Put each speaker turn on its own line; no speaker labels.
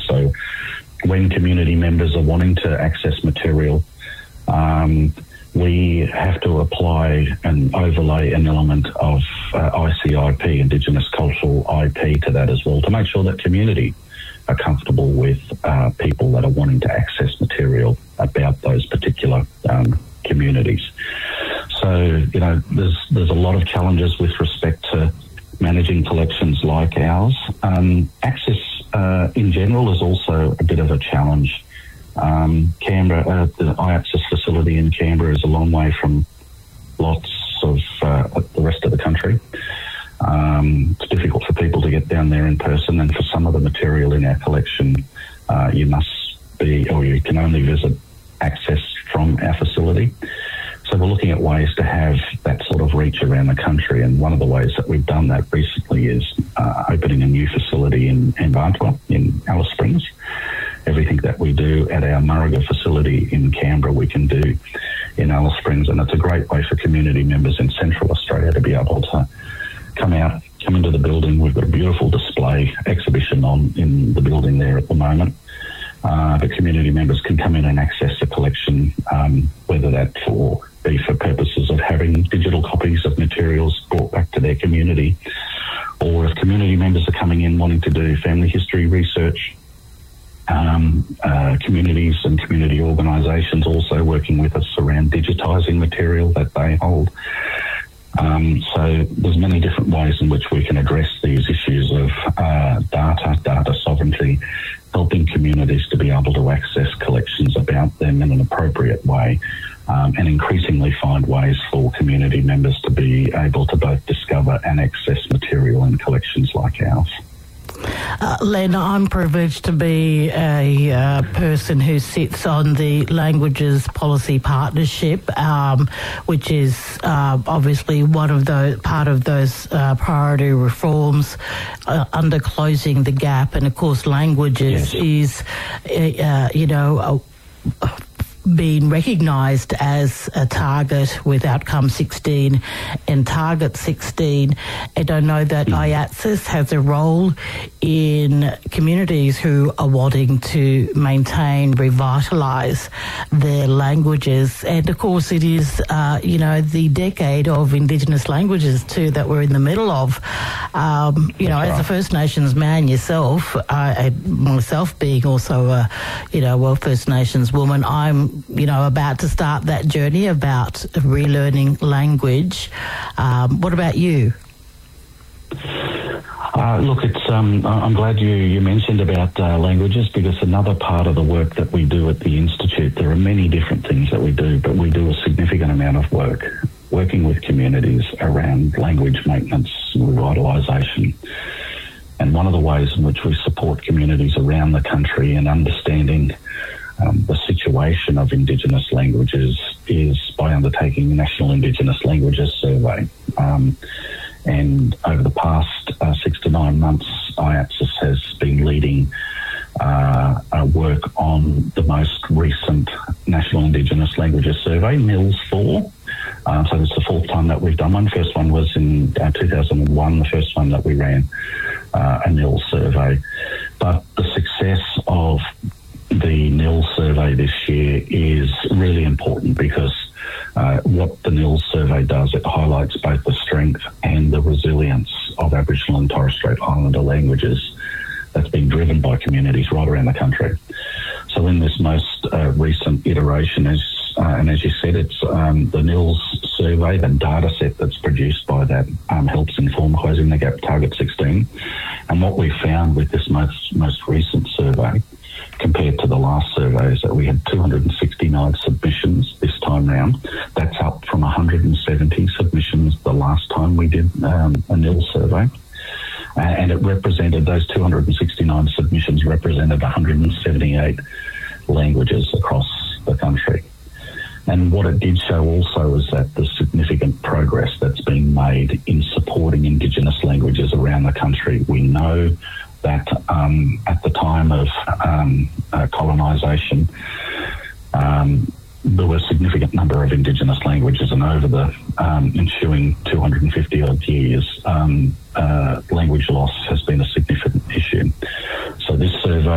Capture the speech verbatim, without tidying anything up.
So when community members are wanting to access material, um, we have to apply and overlay an element of uh, I C I P, Indigenous Cultural I P, to that as well, to make sure that community are comfortable with uh, people that are wanting to access material about those particular um, communities. So, you know, there's there's a lot of challenges with respect to managing collections like ours. Um, access uh, in general is also a bit of a challenge. Um, Canberra, uh, the I ACCESS facility in Canberra is a long way from lots of uh, the rest of the country. Um, it's difficult for people to get down there in person, and for some of the material in our collection, uh, you must be, or you can only visit access from our facility. So we're looking at ways to have that sort of reach around the country, and one of the ways that we've done that recently is uh, opening a new facility in, in Vantua, in Alice Springs. Everything that we do at our Murriga facility in Canberra, we can do in Alice Springs, and it's a great way for community members in Central Australia to be able to come out, come into the building. We've got a beautiful display exhibition on in the building there at the moment. Uh, but community members can come in and access the collection, um, whether that for be for purposes of having digital copies of materials brought back to their community, or if community members are coming in wanting to do family history research. Um, uh, communities and community organisations also working with us around digitising material that they hold. Um, so there's many different ways in which we can address these issues of uh, data, data sovereignty, helping communities to be able to access collections about them in an appropriate way, um, and increasingly find ways for community members to be able to both discover and access material in collections like ours.
Uh, Len, I'm privileged to be a uh, person who sits on the Languages Policy Partnership, um, which is uh, obviously one of those part of those uh, priority reforms uh, under closing the gap. And of course, languages
yes.
is, uh, you know, a, been recognised as a target with Outcome sixteen and Target sixteen. And I know that I ACCESS has a role in communities who are wanting to maintain, revitalise their languages. And of course it is, uh, you know, the decade of Indigenous languages too that we're in the middle of. Um, you know,
That's
as
right.
a First Nations man yourself, I, myself being also a, you know, well, First Nations woman, I'm you know, about to start that journey about relearning language. Um, what about you?
Uh, look, it's. Um, I'm glad you, you mentioned about uh, languages, because another part of the work that we do at the Institute, there are many different things that we do, but we do a significant amount of work working with communities around language maintenance and revitalisation. And one of the ways in which we support communities around the country in understanding Um, the situation of Indigenous languages is by undertaking the National Indigenous Languages Survey. Um, and over the past uh, six to nine months, I ACCESS has been leading uh, uh, work on the most recent National Indigenous Languages Survey, N I L S four. Um, so it's the fourth time that we've done one. First one was in uh, two thousand one, the first one that we ran uh, a N I L S survey. But the success of the N I L S survey this year is really important, because uh, what the N I L S survey does, it highlights both the strength and the resilience of Aboriginal and Torres Strait Islander languages that's been driven by communities right around the country. So in this most uh, recent iteration, as, uh, and as you said, it's um, the N I L S survey, the data set that's produced by that um, helps inform Closing the Gap Target sixteen. And what we found with this most, most recent survey, compared to the last survey, is that we had two hundred sixty-nine submissions this time round. That's up from one hundred seventy submissions the last time we did um, a N I L S survey. Uh, and it represented, those two hundred sixty-nine submissions represented one hundred seventy-eight languages across the country. And what it did show also is that the significant progress that's been made in supporting Indigenous languages around the country. We know that um, at the time of um, uh, colonisation, um, there were a significant number of Indigenous languages, and over the um, ensuing two hundred fifty odd years, um, uh, language loss has been a significant issue. So this survey